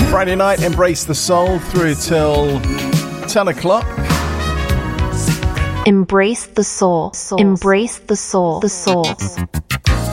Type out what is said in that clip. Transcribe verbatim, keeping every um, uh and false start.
Friday night, Embrace the Soul through till ten o'clock. Embrace the soul. soul. Embrace the soul. The soul.